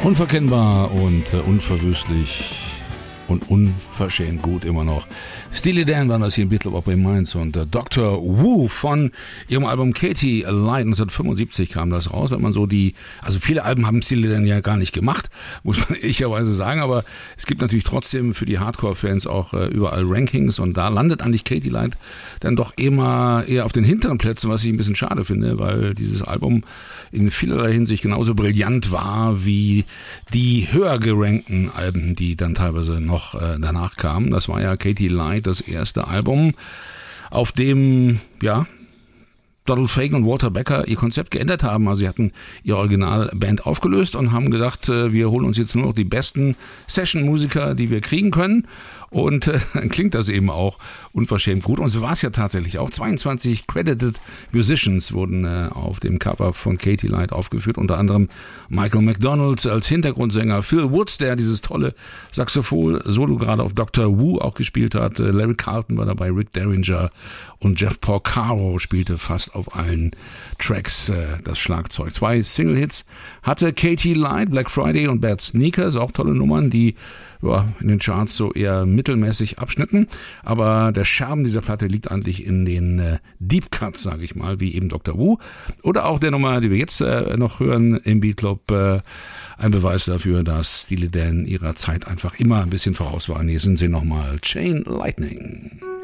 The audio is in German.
Unverkennbar und unverwüstlich und unverschämt gut immer noch. Steely Dan war das hier in Beatle Opry Mainz und Dr. Wu von ihrem Album Katy Light 1975 kam das raus. Wenn man so also viele Alben haben Steely Dan ja gar nicht gemacht, muss man ehrlicherweise sagen, aber es gibt natürlich trotzdem für die Hardcore-Fans auch überall Rankings und da landet eigentlich Katy Light dann doch immer eher auf den hinteren Plätzen, was ich ein bisschen schade finde, weil dieses Album in vielerlei Hinsicht genauso brillant war wie die höher gerankten Alben, die dann teilweise noch danach kamen. Das war ja Katy Light, das erste Album, auf dem, ja, Donald Fagen und Walter Becker ihr Konzept geändert haben. Also sie hatten ihre Originalband aufgelöst und haben gedacht, wir holen uns jetzt nur noch die besten Session-Musiker, die wir kriegen können. Und dann klingt das eben auch unverschämt gut. Und so war es ja tatsächlich auch. 22 Credited Musicians wurden auf dem Cover von Katy Light aufgeführt. Unter anderem Michael McDonald als Hintergrundsänger, Phil Woods, der dieses tolle Saxophon-Solo gerade auf Dr. Wu auch gespielt hat. Larry Carlton war dabei, Rick Derringer und Jeff Porcaro spielte fast auf allen Tracks das Schlagzeug. 2 Single-Hits hatte Katy Light, Black Friday und Bad Sneakers, auch tolle Nummern, die in den Charts so eher mittelmäßig abschnitten. Aber der Charme dieser Platte liegt eigentlich in den Deep Cuts, sage ich mal, wie eben Dr. Wu. Oder auch der Nummer, die wir jetzt noch hören im Beat Club. Ein Beweis dafür, dass Steely Dan ihrer Zeit einfach immer ein bisschen voraus waren. Hier sind sie nochmal, Chain Lightning.